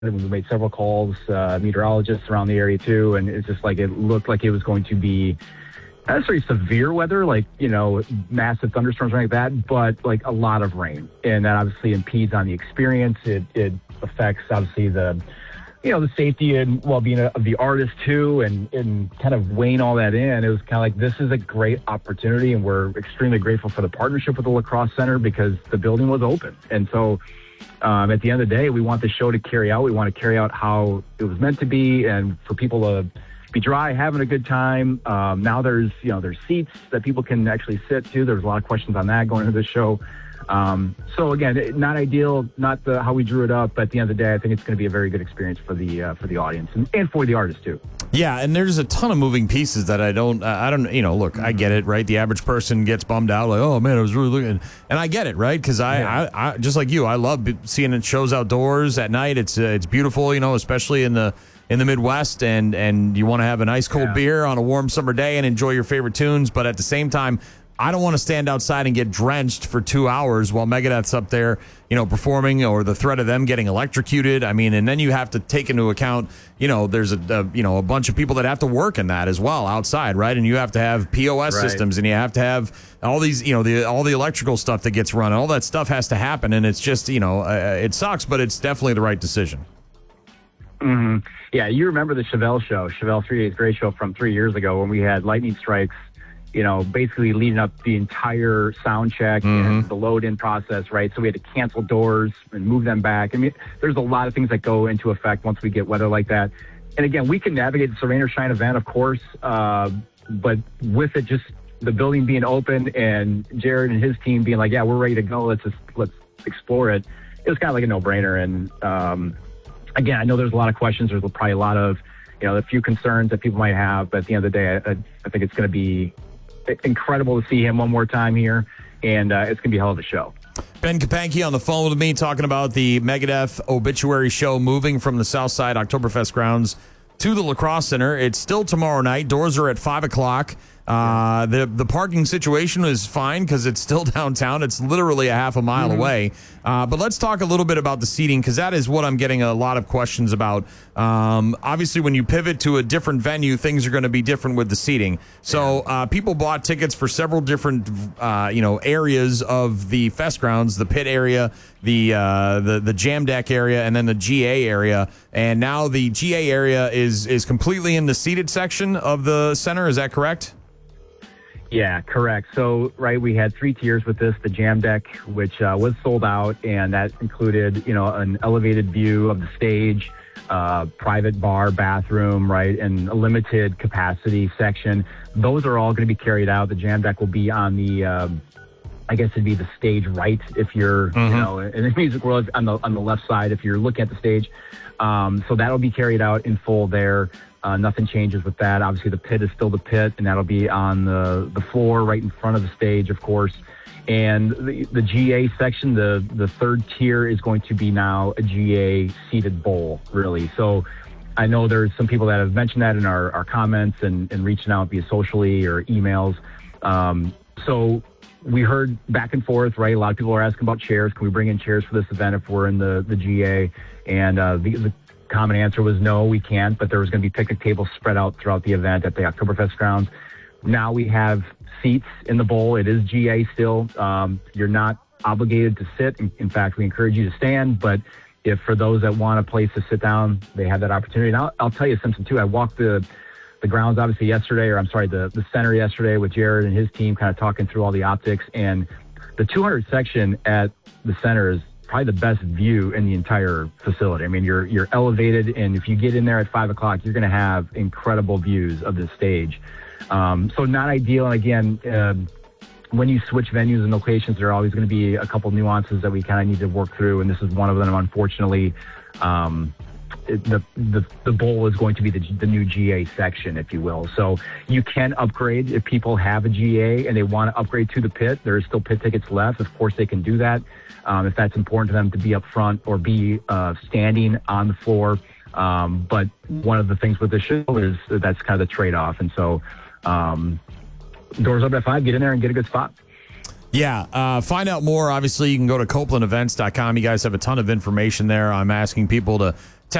We made several calls, meteorologists around the area too, and it's just like it looked like it was going to be not necessarily severe weather, like, massive thunderstorms or anything like that, but like a lot of rain. And that obviously impedes on the experience. It affects obviously the safety and well-being of the artist too, and kind of weighing all that in. It was kind of like, this is a great opportunity, and we're extremely grateful for the partnership with the Lacrosse Center because the building was open. And so at the end of the day, we want the show to carry out. We want to carry out how it was meant to be, and for people to be dry, having a good time. Now there's seats that people can actually sit to. There's a lot of questions on that going into this show. So again, not ideal, not how we drew it up, but at the end of the day, I think it's going to be a very good experience for the audience and for the artist too. Yeah, and there's a ton of moving pieces that I don't, look, I get it, right? The average person gets bummed out, like, oh man, I was really looking, and I get it, right? Because I just like you, I love seeing it shows outdoors at night. It's beautiful, especially in the Midwest, and you want to have a nice cold beer on a warm summer day and enjoy your favorite tunes, but at the same time, I don't want to stand outside and get drenched for 2 hours while Megadeth's up there, performing, or the threat of them getting electrocuted. I mean, and then you have to take into account, there's a bunch of people that have to work in that as well outside, right? And you have to have POS systems, and you have to have all these, all the electrical stuff that gets run. All that stuff has to happen, and it's just, it sucks, but it's definitely the right decision. Mm-hmm. Yeah, you remember the Chevelle show, Chevelle 3 Days Grace show from 3 years ago when we had lightning strikes, basically leading up the entire sound check and the load-in process, right? So we had to cancel doors and move them back. I mean, there's a lot of things that go into effect once we get weather like that. And again, we can navigate the rain or shine event, of course, but with it just the building being open and Jared and his team being like, yeah, we're ready to go. Let's explore it. It was kind of like a no-brainer. And again, I know there's a lot of questions. There's probably a lot of, a few concerns that people might have. But at the end of the day, I think it's going to be incredible to see him one more time here, and it's going to be a hell of a show. Ben Kapanke on the phone with me talking about the Megadeth obituary show moving from the Southside Oktoberfest grounds to the Lacrosse Center. It's still tomorrow night. Doors are at 5 o'clock. The parking situation is fine because it's still downtown. It's literally a half a mile away. But let's talk a little bit about the seating, because that is what I'm getting a lot of questions about. Obviously, when you pivot to a different venue, things are going to be different with the seating. So people bought tickets for several different areas of the fest grounds: the pit area, the jam deck area, and then the GA area. And now the GA area is completely in the seated section of the center. Is that correct? Yeah, correct. So, we had 3 tiers with this: the jam deck, which was sold out, and that included, an elevated view of the stage, private bar, bathroom, right, and a limited capacity section. Those are all going to be carried out. The jam deck will be on the, I guess it'd be the stage right if you're, in the music world, on the left side if you're looking at the stage. So that'll be carried out in full there. Nothing changes with that. Obviously, the pit is still the pit, and that'll be on the floor right in front of the stage, of course. And the GA section, the third tier, is going to be now a GA seated bowl, really. So I know there's some people that have mentioned that in our comments and reaching out via socially or emails. So we heard back and forth, right? A lot of people are asking about chairs. Can we bring in chairs for this event if we're in the GA? And the common answer was no, we can't, but there was going to be picnic tables spread out throughout the event at the Oktoberfest grounds. Now we have seats in the bowl. It is GA still. You're not obligated to sit. In fact, we encourage you to stand, but if for those that want a place to sit down, they have that opportunity. And I'll tell you something too. I walked the grounds obviously yesterday, the center yesterday with Jared and his team, kind of talking through all the optics, and the 200 section at the center is probably the best view in the entire facility. I mean, you're elevated, and if you get in there at 5 o'clock, you're going to have incredible views of the stage. So not ideal. And again, when you switch venues and locations, there are always going to be a couple nuances that we kind of need to work through, and this is one of them. Unfortunately, the bowl is going to be the new GA section, if you will. So you can upgrade if people have a GA and they want to upgrade to the pit. There are still pit tickets left. Of course, they can do that if that's important to them to be up front or be standing on the floor. But one of the things with the show is that's kind of the trade-off. And so doors open at 5, get in there and get a good spot. Yeah, find out more. Obviously, you can go to CopelandEvents.com. You guys have a ton of information there. I'm asking people to